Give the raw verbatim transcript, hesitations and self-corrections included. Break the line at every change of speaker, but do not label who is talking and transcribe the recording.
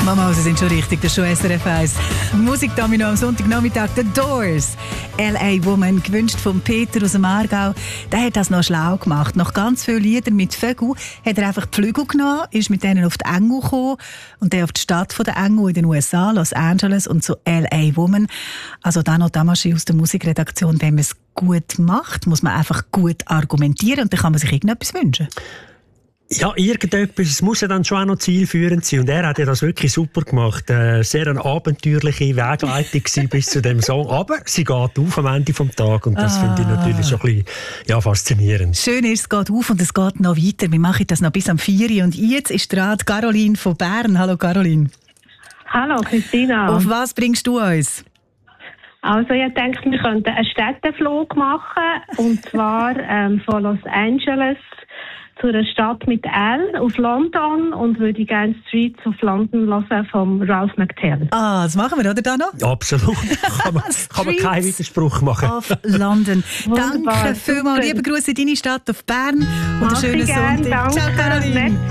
Mama, Sie sind schon richtig, das ist schon S R F eins. Musikdomino am Sonntagnachmittag, The Doors. L A Woman, gewünscht von Peter aus dem Aargau. Der hat das noch schlau gemacht. Nach ganz vielen Liedern mit Vögeln hat er einfach die Flügel genommen, ist mit denen auf die Engel gekommen und dann auf die Stadt der Engel in den U S A, Los Angeles, und zu L A Woman. Also da noch Damaschi aus der Musikredaktion, wenn man es gut macht, muss man einfach gut argumentieren und dann kann man sich irgendetwas wünschen.
Ja, irgendetwas, es muss ja dann schon auch noch zielführend sein. Und er hat ja das wirklich super gemacht. Äh, sehr eine abenteuerliche Wegleitung bis zu dem Song. Aber sie geht auf am Ende des Tages und das ah. finde ich natürlich schon ein bisschen ja, faszinierend. Schön ist,
es geht auf und es geht noch weiter. Wir machen das noch bis am vier Uhr. Und jetzt ist dran Caroline von Bern. Hallo Caroline.
Hallo Christina.
Auf was bringst du uns?
Also ich denke, wir könnten einen Städteflug machen. Und zwar ähm, von Los Angeles zu einer Stadt mit L auf London und würde gerne Streets of London hören vom Ralph McTell.
Ah, das machen wir, oder, Dano?
Absolut. kann, man, kann man keinen Widerspruch machen.
Auf London. Danke vielmals. Liebe Grüße in deine Stadt auf Bern und einen schönen Sonntag. Ciao, Caroline.